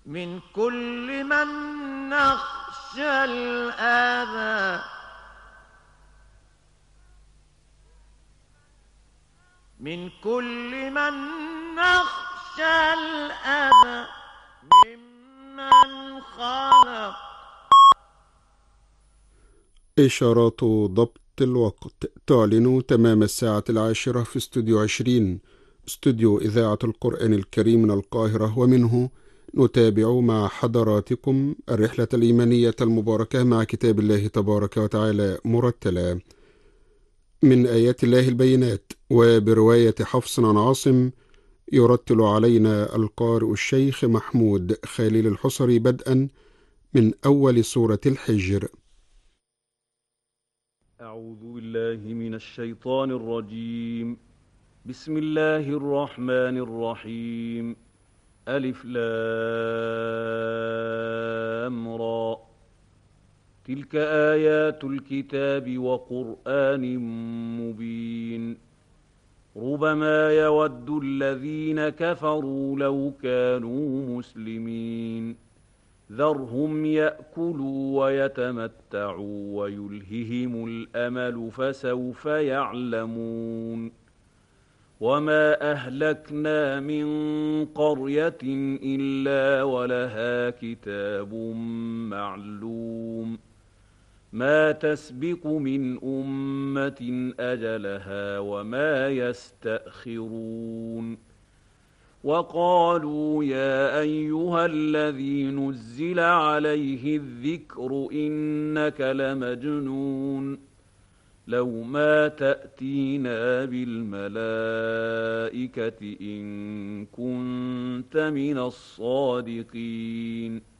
من كل من نخشى الأذى من كل من نخشى الأذى ممن خلق. إشارات ضبط الوقت تعلن تمام الساعة 10 في استوديو 20، استوديو إذاعة القرآن الكريم من القاهرة، ومنه نتابع مع حضراتكم الرحلة الإيمانية المباركة مع كتاب الله تبارك وتعالى مرتلا من آيات الله البينات، وبرواية حفص عن عاصم. يرتل علينا القارئ الشيخ محمود خليل الحصري بدءا من أول سورة الحجر. أعوذ بالله من الشيطان الرجيم. بسم الله الرحمن الرحيم. ألف لام را. تلك آيات الكتاب وقرآن مبين. ربما يود الذين كفروا لو كانوا مسلمين. ذرهم يأكلوا ويتمتعوا ويلههم الأمل فسوف يعلمون. وما أهلكنا من قرية إلا ولها كتاب معلوم. ما تسبق من أمة أجلها وما يستأخرون. وقالوا يا أيها الذي نزل عليه الذكر إنك لمجنون. لو ما تأتينا بالملائكة إن كنت من الصادقين.